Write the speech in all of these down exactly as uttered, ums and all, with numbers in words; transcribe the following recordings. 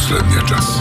последния час.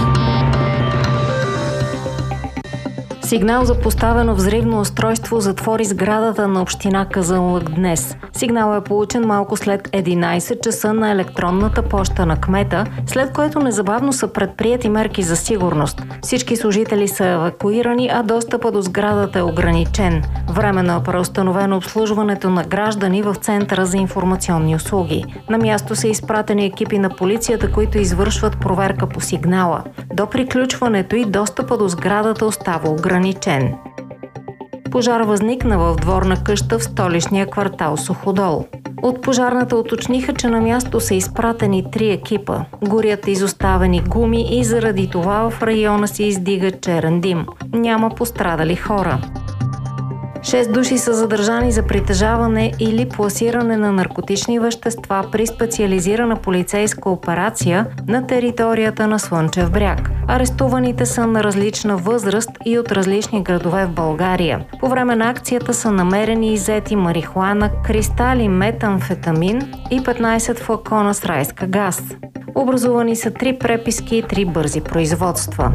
Сигнал за поставено взривно устройство затвори сградата на община Казанлък днес. Сигнал е получен малко след единайсет часа на електронната поща на кмета, след което незабавно са предприети мерки за сигурност. Всички служители са евакуирани, а достъпът до сградата е ограничен. Временно е преустановено обслужването на граждани в Центъра за информационни услуги. На място са изпратени екипи на полицията, които извършват проверка по сигнала. До приключването и достъпът до сградата остава ограничен. Пожар възникна в дворна къща в столичния квартал Суходол. От пожарната уточниха, че на място са изпратени три екипа. Горят изоставени гуми и заради това в района се издига черен дим. Няма пострадали хора. Шест души са задържани за притежаване или пласиране на наркотични вещества при специализирана полицейска операция на територията на Слънчев бряг. Арестуваните са на различна възраст и от различни градове в България. По време на акцията са намерени иззети марихуана, кристали метамфетамин и петнайсет флакона с райска газ. Образувани са три преписки и три бързи производства.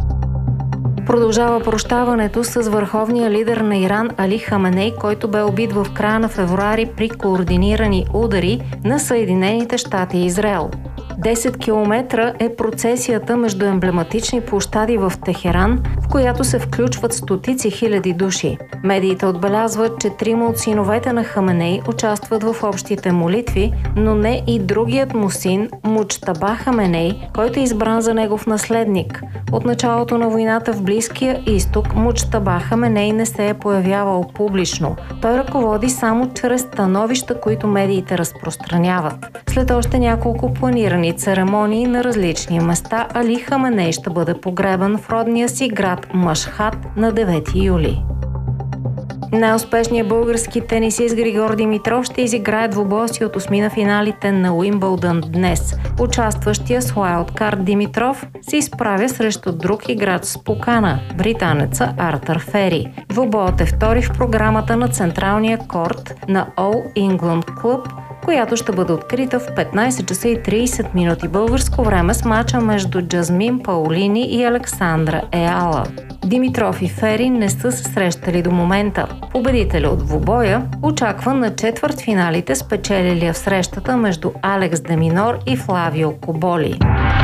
Продължава прощаването с върховния лидер на Иран Али Хаменей, който бе убит в края на февруари при координирани удари на Съединените щати и Израел. десет километра е процесията между емблематични площади в Техеран, в която се включват стотици хиляди души. Медиите отбелязват, че трима от синовете на Хаменей участват в общите молитви, но не и другият му син Муджтаба Хаменей, който е избран за негов наследник. От началото на войната в Близкия изток Муджтаба Хаменей не се е появявал публично. Той ръководи само чрез становища, които медиите разпространяват. След още няколко планирани церемонии на различни места, Али Хаменей ще бъде погребан в родния си град Машхад на девети юли. Най-успешният български тенисист Григор Димитров ще изиграе двубоя си от осми на финалите на Уимбълдън днес. Участващия с уайлдкарт Димитров се изправя срещу друг играч с покана – британеца Артър Фери. Двубоят е втори в програмата на централния корт на All England Club, която ще бъде открита в петнайсет часа и трийсет минути българско време с мача между Джазмин Паулини и Александра Еала. Димитров и Фери не са се срещали до момента. Победителя от двубоя очаква на четвъртфиналите, спечелилия в срещата между Алекс де Минор и Флавио Коболи.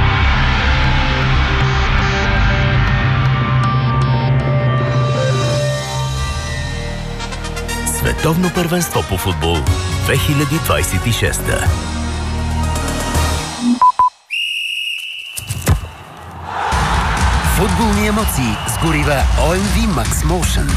Световно първенство по футбол две хиляди двайсет и шеста. Футболни емоции с горива О Ем Ви Max Motion.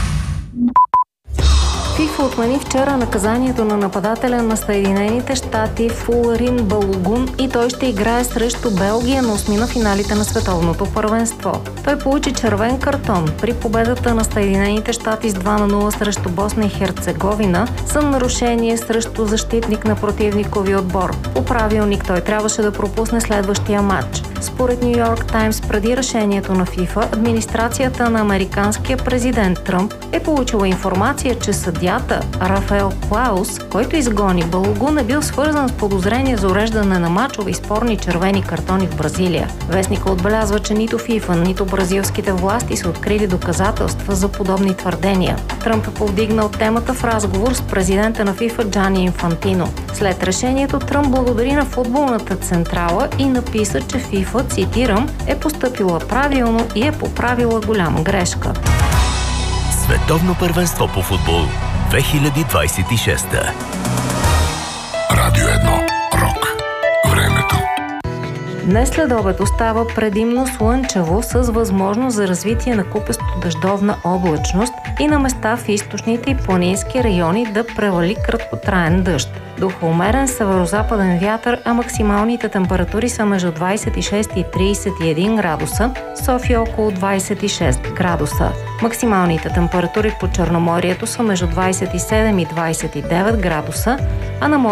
ФИФА отмени вчера наказанието на нападателя на Съединените щати Фуларин Балогун и той ще играе срещу Белгия на осми на финалите на световното първенство. Той получи червен картон при победата на Съединените щати с два на нула срещу Босна и Херцеговина за нарушение срещу защитник на противникови отбор. По правилник той трябваше да пропусне следващия матч. Според Ню Йорк Таймс, преди решението на ФИФА, администрацията на американския президент Тръмп е получила информация, че съдията Рафаел Клаус, който изгони Балогун, е бил свързан с подозрение за уреждане на мачове и спорни червени картони в Бразилия. Вестника отбелязва, че нито ФИФА, нито бразилските власти са открили доказателства за подобни твърдения. Тръмп е повдигнал темата в разговор с президента на ФИФА Джани Инфантино. След решението Тръмп благодари на футболната централа и написа, че ФИФА, цитирам, е постъпила правилно и е поправила голяма грешка. Световно първенство по футбол две хиляди двайсет и шеста. Радио едно. Рок. Времето. Днес след обед остава предимно слънчево с възможност за развитие на купесто дъждовна облачност и на места в източните и планински райони да превали краткотраен дъжд. Духа умерен северозападен вятър, а максималните температури са между двайсет и шест и трийсет и един градуса, София около двайсет и шест градуса. Максималните температури по Черноморието са между двайсет и седем и двайсет и девет градуса, а на